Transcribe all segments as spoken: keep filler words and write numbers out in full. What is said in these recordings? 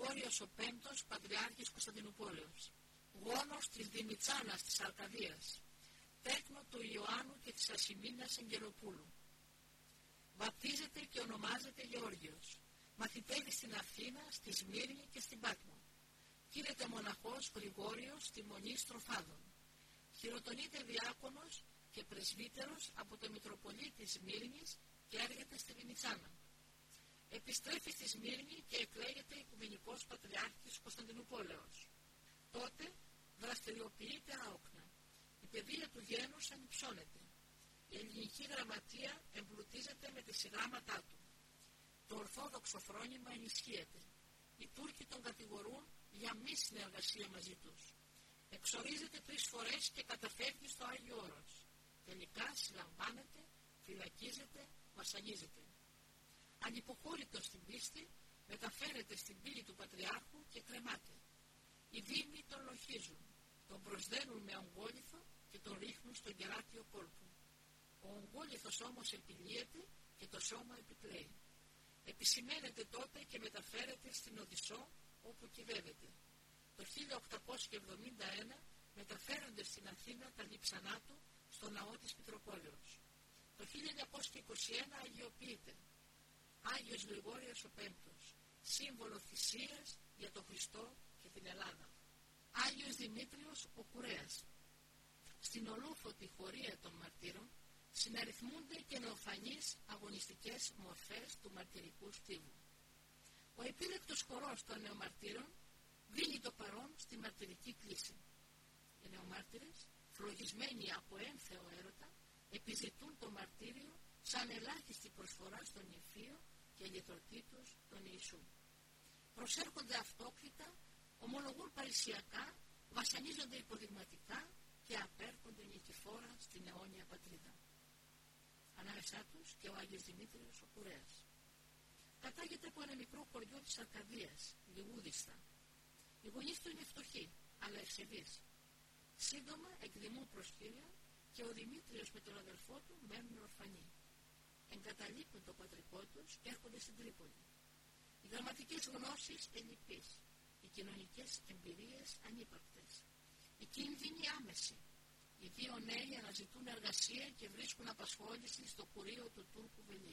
Γρηγόριος ο Πέμπτος, Πατριάρχης Κωνσταντινούπολεως, γόνος της Δημητσάνας της Αρκαδίας, τέκνο του Ιωάννου και της Ασημίνας Εγγελοπούλου. Βαπτίζεται και ονομάζεται Γεώργιος. Μαθητεύει στην Αθήνα, στη Σμύρνη και στην Πάτμο. Κήρεται μοναχός Γρηγόριος στη Μονή Στροφάδων. Χειροτονείται διάκονος και πρεσβύτερος από το Μητροπολίτη Σμύρνης και έρχεται στη Δημητσάνα. Επιστρέφει στη Σμύρνη και εκλέγεται Οικουμενικός Πατριάρχης Κωνσταντινούπολεως. Τότε δραστηριοποιείται άοκνα. Η παιδεία του γένους ανυψώνεται. Η ελληνική γραμματεία εμπλουτίζεται με τις συγγράμματά του. Το ορθόδοξο φρόνημα ενισχύεται. Οι Τούρκοι τον κατηγορούν για μη συνεργασία μαζί τους. Εξορίζεται τρεις φορές και καταφεύγει στο Άγιο Όρος. Τελικά συλλαμβάνεται, φυλακίζεται, βασανίζεται. Ανυποχώρητος στην πίστη, μεταφέρεται στην πύλη του Πατριάρχου και κρεμάται. Οι δήμοι τον λοχίζουν, τον προσδένουν με ογκόλιθο και τον ρίχνουν στον κεράτιο κόλπο. Ο ογκόλιθος όμως επιλύεται και το σώμα επιπλέει. Επισημαίνεται τότε και μεταφέρεται στην Οδυσσό, όπου κυβεύεται. Το χίλια οκτακόσια εβδομήντα ένα μεταφέρονται στην Αθήνα τα λείψανά του στο ναό της Μητροπόλεως. Το χίλια εννιακόσια είκοσι ένα αγιοποιείται. Άγιος Γρηγόριος ο Πέμπτος, σύμβολο θυσίας για τον Χριστό και την Ελλάδα. Άγιος Δημήτριος ο Κουρέας. Στην ολούφωτη χωρία των μαρτύρων συναριθμούνται και νεοφανείς αγωνιστικές μορφές του μαρτυρικού στίβου. Ο επίλεκτος χορός των νεομαρτύρων δίνει το παρόν στη μαρτυρική κλίση. Οι νεομάρτυρες, φλογισμένοι από έμφεο έρωτα, επιζητούν το μαρτύριο σαν ελάχιστη προσφορά στον νηφίο και λυτρωτή τους τον Ιησού. Προσέρχονται αυτόκλητα, ομολογούν παρησιακά, βασανίζονται υποδειγματικά και απέρχονται νικηφόρα στην αιώνια πατρίδα. Ανάμεσά τους και ο Άγιος Δημήτριος ο Κουρέας. Κατάγεται από ένα μικρό χωριό της Αρκαδίας, Λιγούδιστα. Οι γονείς του είναι φτωχοί, αλλά ευσεβείς. Σύντομα εκδημούν προσχήρια και ο Δημήτριος με τον αδελφό του μένουν ορφανοί. Εγκαταλείπουν το πατρικό τους και έρχονται στην Τρίπολη. Οι γραμματικές γνώσεις ελλειπείς, οι κοινωνικές εμπειρίες ανύπαρκτες, οι κίνδυνοι άμεση. Οι δύο νέοι αναζητούν εργασία και βρίσκουν απασχόληση στο κουρείο του Τούρκου Βελή.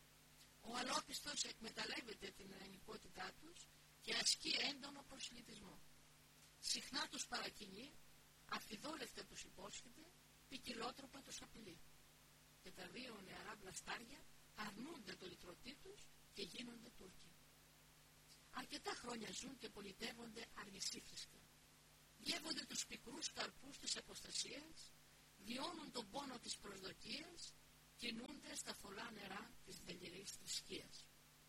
Ο αλόπιστος εκμεταλλεύεται την ελληνικότητά τους και ασκεί έντονο προσιλητισμό. Συχνά τους παρακινεί, αφιδόλευτα τους υπόσχεται, ποικιλότροπα τους απειλεί. Και τα δύο νεαρά βλαστάρια αρνούνται το λυτρωτή τους και γίνονται Τούρκοι. Αρκετά χρόνια ζουν και πολιτεύονται αργυσίφρισκα. Διεύονται τους πικρούς καρπούς της αποστασίας, βιώνουν τον πόνο της προσδοκίας, κινούνται στα θολά νερά της δελειρής θρησκείας.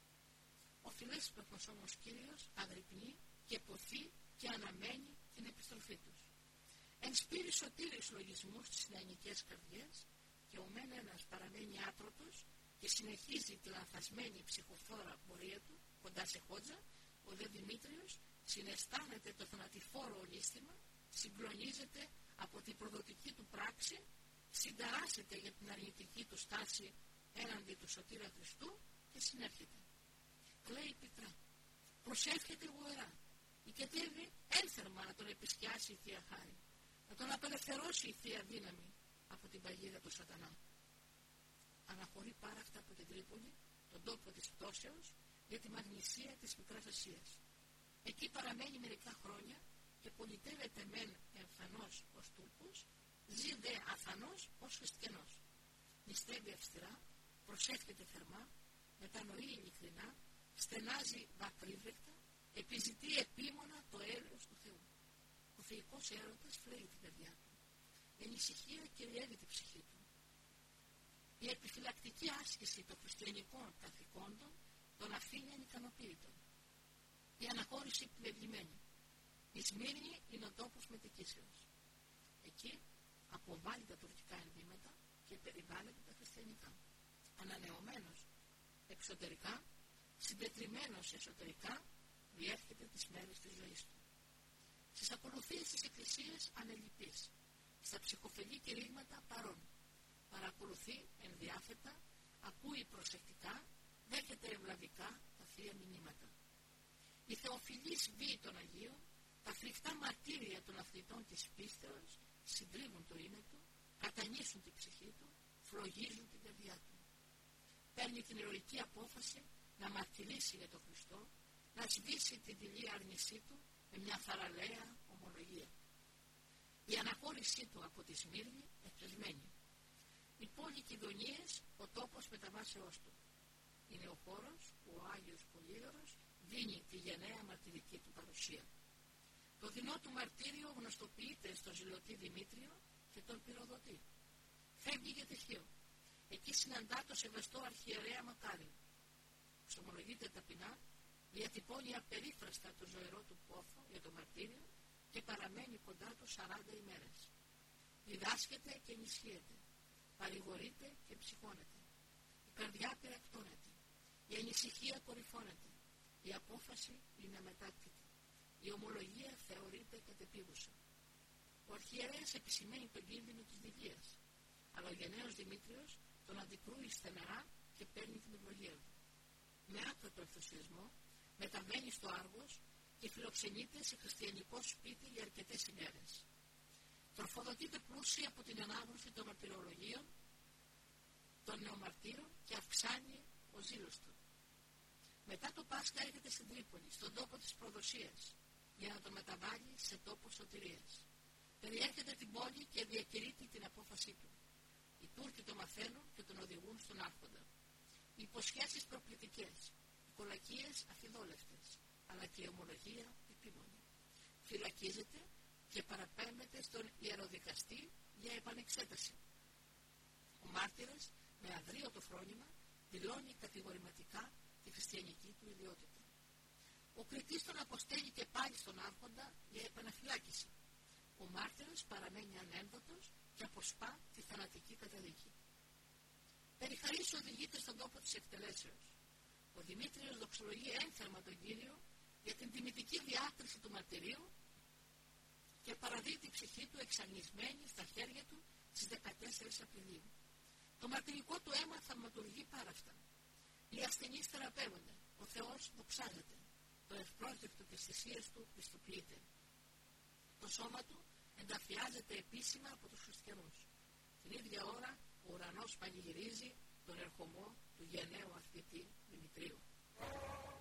Ο φιλέσπρεπος όμως Κύριος αγρυπνεί και ποθεί και αναμένει την επιστροφή τους. Εν σπείρει σωτήριους λογισμούς στις νεανικές καρδιές και ο μεν ένας παραμένει άτρωτος και συνεχίζει τη λανθασμένη ψυχοφόρα πορεία του κοντά σε χότζα, ο δε Δημήτριος συναισθάνεται το θανατηφόρο ολίσθημα, συγκλονίζεται από την προδοτική του πράξη, συνταράσσεται για την αρνητική του στάση έναντι του σωτήρα Χριστού και συνέρχεται. Κλαίει πικρά, προσεύχεται γοερά, οικετεύει ένθερμα να τον επισκιάσει η Θεία Χάρη, να τον απελευθερώσει η Θεία Δύναμη από την παγίδα του σατανά. Αναχωρεί πάραχτα από την Τρίπολη, τον τόπο της πτώσεως, για τη μαγνησία της Μικράς Ασίας. Εκεί παραμένει μερικά χρόνια και πολιτεύεται μεν εμφανώς ως Τούρκος, ζει δε αφανώς ως χριστιανός. Νηστεύει αυστηρά, προσεύχεται θερμά, μετανοεί ειλικρινά, στενάζει βακρύβρεκτα, επιζητεί επίμονα το έλεος του Θεού. Ο θεϊκός έρωτας φλέγει την καρδιά του. Η ανησυχία κυριεύει την ψυχή του. Η επιφυλακτική άσκηση των χριστιανικών καθηκόντων τον αφήνει ανικανοποίητο. Η αναχώρηση πλευλημένη. Η Σμύρνη είναι ο τόπος μετικήσεως. Εκεί αποβάλλει τα τουρκικά ενδύματα και περιβάλλεται τα χριστιανικά. Ανανεωμένος εξωτερικά, συμπετριμμένος εσωτερικά, διέρχεται τις μέρες της ζωής του. Στις ακολουθίες της Εκκλησίας ανελιπής, στα ψυχοφελή κηρύγματα παρών. Παρακολουθεί ενδιάφετα, ακούει προσεκτικά, δέχεται ευλαβικά τα θεία μηνύματα. η θεοφιλής βίη των Αγίων, τα φρικτά μαρτύρια των αθλητών της πίστεως συντρίβουν το είναι του, κατανήσουν την ψυχή του, φλογίζουν την καρδιά του. Παίρνει την ηρωική απόφαση να μαρτυρήσει για τον Χριστό, να σβήσει την δειλή άρνησή του με μια θαραλέα ομολογία. Η αναχώρησή του από τη Σμύρνη εκπλεσμένη. Η πόλη Κιδωνίας, ο τόπος μεταβάσεώς του. Είναι ο χώρος που ο Άγιος Πολύωρος δίνει τη γενναία μαρτυρική του παρουσία. Το δεινό του μαρτύριο γνωστοποιείται στο ζηλωτή Δημήτριο και τον πυροδοτεί. Φεύγει για τυχαίο. Εκεί συναντά το σεβαστό αρχιερέα Μακάριο. Ξομολογείται ταπεινά, διατυπώνει απερίφραστα το ζωηρό του πόθο για το μαρτύριο και παραμένει κοντά του σαράντα ημέρες. Διδάσκεται και ενισχύεται. Παρηγορείται και ψυχώνεται. Η καρδιά πυρακτώνεται. Η ανησυχία κορυφώνεται. Η απόφαση είναι αμετάκτητη. Η ομολογία θεωρείται κατεπίγουσα. Ο αρχιερέας επισημαίνει τον κίνδυνο της δειλίας, αλλά ο γενναίος Δημήτριος τον αντικρούει στεναρά και παίρνει την ευλογία του. Με άκρατο ενθουσιασμό μεταβαίνει στο Άργος και φιλοξενείται σε χριστιανικό σπίτι για αρκετές ημέρες. Τροφοδοτείται πλούσια από την ανάγνωση των μαρτυρολογίων των νεομαρτύρων και αυξάνει ο ζήλος του. Μετά το Πάσχα έρχεται στην Τρίπολη, στον τόπο της προδοσίας, για να τον μεταβάλει σε τόπο σωτηρίας. Περιέρχεται την πόλη και διακηρύττει την απόφασή του. Οι Τούρκοι το μαθαίνουν και τον οδηγούν στον Άρχοντα. Οι υποσχέσεις προκλητικές, οι κολακίες αφιδόλευτες, αλλά και η ομολογία επίμονη. Φυλακίζεται και παραπέμπεται στον ιεροδικαστή για επανεξέταση. Ο μάρτυρας, με αδρείωτο φρόνημα, δηλώνει κατηγορηματικά τη χριστιανική του ιδιότητα. Ο κριτής τον αποστέλει και πάλι στον Άρχοντα για επαναφυλάκηση. Ο μάρτυρας παραμένει ανένδοτος και αποσπά τη θανατική καταδίκη. Περιχαρής οδηγείται στον τόπο της εκτελέσεως. Ο Δημήτριος δοξολογεί ένθερμα τον Κύριο για την τιμητική διάκριση του μαρτυρίου και παραδίδει την ψυχή του εξαγνισμένη στα χέρια του στις δεκατέσσερις Απριλίου. Το μαρτυρικό του αίμα θαυματουργεί πάρα αυτά. Οι ασθενείς θεραπεύονται. Ο Θεός δοξάζεται. Το ευπρόσδεκτο της θυσίας του πιστοποιείται. Το σώμα του ενταφιάζεται επίσημα από τους χριστιανούς. Την ίδια ώρα ο ουρανός πανηγυρίζει τον ερχομό του γενναίου αθλητή Δημητρίου.